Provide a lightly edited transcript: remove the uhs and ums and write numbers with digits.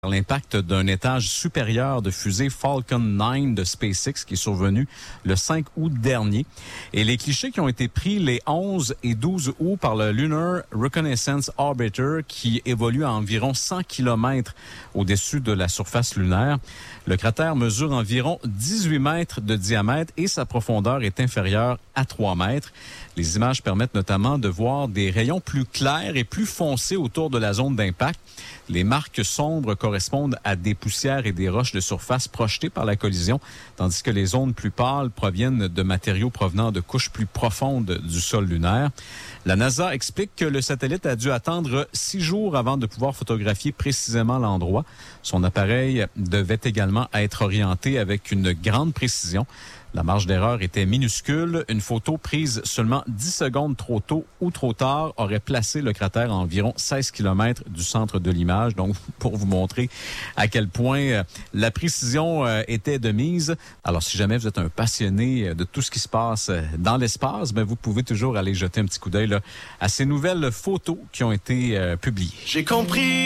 L'impact d'un étage supérieur de fusée Falcon 9 de SpaceX qui est survenu le 5 août dernier. Et les clichés qui ont été pris les 11 et 12 août par le Lunar Reconnaissance Orbiter qui évolue à environ 100 km au-dessus de la surface lunaire. Le cratère mesure environ 18 mètres de diamètre et sa profondeur est inférieure à 3 mètres. Les images permettent notamment de voir des rayons plus clairs et plus foncés autour de la zone d'impact. Les marques sombres correspondent à des poussières et des roches de surface projetées par la collision, tandis que les zones plus pâles proviennent de matériaux provenant de couches plus profondes du sol lunaire. La NASA explique que le satellite a dû attendre 6 jours avant de pouvoir photographier précisément l'endroit. Son appareil devait également être orienté avec une grande précision. La marge d'erreur était minuscule. Une photo prise seulement 10 secondes trop tôt ou trop tard aurait placé le cratère à environ 16 km du centre de l'image. Donc, pour vous montrer à quel point la précision était de mise. Alors, si jamais vous êtes un passionné de tout ce qui se passe dans l'espace, vous pouvez toujours aller jeter un petit coup d'œil à ces nouvelles photos qui ont été publiées. J'ai compris.